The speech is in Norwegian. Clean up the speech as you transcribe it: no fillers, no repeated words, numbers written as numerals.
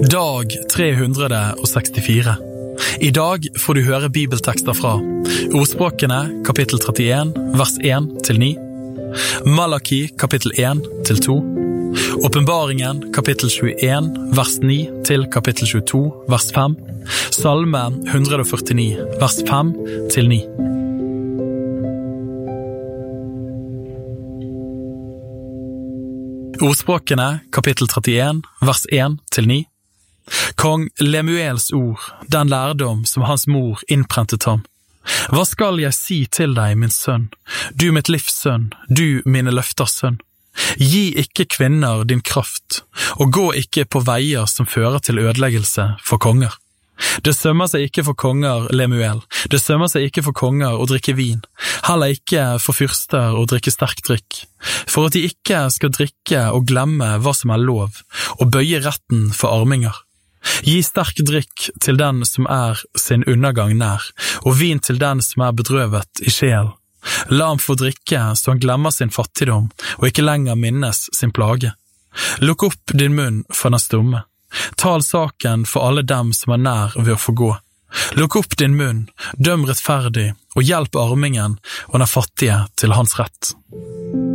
Dag 364. I dag får du høre bibeltekster fra Ordspråkene, kapittel 31, vers 1-9, Malaki, kapittel 1-2, Åpenbaringen, kapittel 21, vers 9 til kapittel 22, vers 5, Salme 149, vers 5-9. Ordspråkene, kapittel 31, vers 1-9. Kong Lemuels ord, den lærdom som hans mor innprentet ham. Hva skal jeg si til deg, min sønn, du mitt livs sønn, du mine løfters sønn? Gi ikke kvinner din kraft, og gå ikke på veier som fører til ødeleggelse for konger. Det sømmer seg ikke for konger, Lemuel, det sømmer seg ikke for konger å drikke vin, heller ikke for fyrster å drikke sterk drikk, for at de ikke skal drikke og glemme hva som er lov, og bøye retten for arminger. Gi sterk drikk til den som er sin undergang nær, og vin til den som er bedrøvet i sjel. La ham få drikke så han glemmer sin fattigdom, og ikke lenger minnes sin plage. Lukk opp din munn for den stumme. Tal saken for alle dem som er nær ved å få gå. Lukk opp din munn, døm rettferdig, og hjelp armingen og den fattige til hans rett.